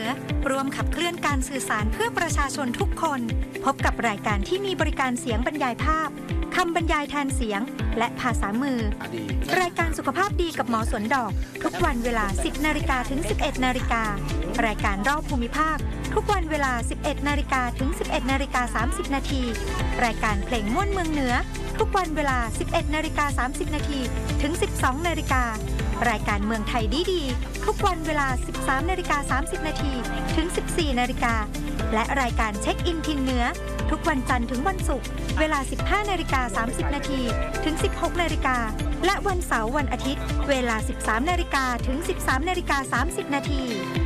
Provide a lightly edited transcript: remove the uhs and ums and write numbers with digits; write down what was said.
ร่วมขับเคลื่อนการสื่อสารเพื่อประชาชนทุกคนพบกับรายการที่มีบริการเสียงบรรยายภาพคำบรรยายแทนเสียงและภาษามือรายการสุขภาพดีกับหมอสวนดอกทุกวันเวลา 10 นาฬิกาถึง 11 นาฬิการายการรอบภูมิภาคทุกวันเวลา 11 นาฬิกาถึง 11 นาฬิกา 30 นาทีรายการเพลงม่วนเมืองเหนือทุกวันเวลา 11 นาฬิกา 30 นาทีถึง 12 นาฬิการายการเมืองไทยดีๆทุกวันเวลา 13 นาฬิกา 30 นาทีถึง 14 นาฬิกาและรายการเช็คอินทินเหนือทุกวันจันทร์ถึงวันศุกร์เวลา 15 นาฬิกา 30 นาทีถึง 16 นาฬิกาและวันเสาร์วันอาทิตย์เวลา 13 นาฬิกาถึง 13 นาฬิกา 30 นาที